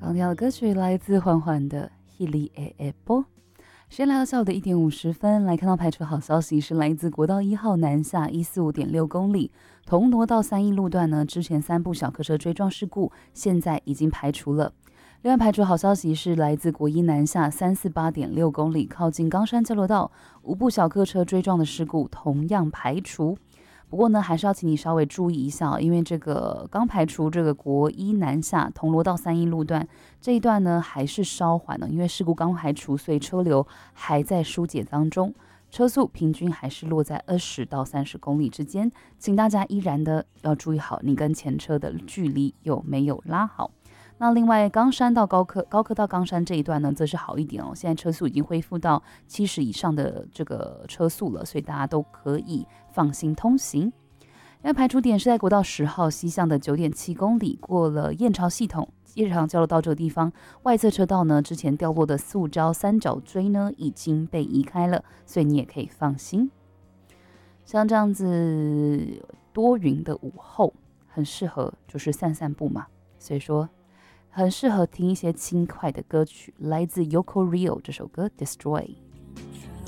刚听到的歌曲来自缓缓的 Hili e Ebo。时间来到下午的1点50分，来看到排除好消息是来自国道1号南下145.6公里，铜锣到三义路段呢，之前3部小客车追撞事故，现在已经排除了。另外排除好消息是来自国一南下348.6公里，靠近冈山交流道5部小客车追撞的事故同样排除。不过呢，还是要请你稍微注意一下，因为这个刚排除这个国一南下铜锣到三义路段这一段呢，还是稍缓的，因为事故刚排除，所以车流还在疏解当中，车速平均还是落在20到30公里之间，请大家依然的要注意好你跟前车的距离有没有拉好。那另外冈山到高科到冈山这一段呢，则是好一点哦，现在车速已经恢复到70以上的这个车速了，所以大家都可以放心通行。因为排除点是在国道10号西向的9.7公里，过了燕巢系统燕巢交流道这个地方，外侧车道呢之前掉落的塑胶三角锥呢已经被移开了，所以你也可以放心。像这样子多云的午后，很适合就是散散步嘛，所以说很适合听一些轻快的歌曲，来自 Yoko Rio 这首歌 Destroy。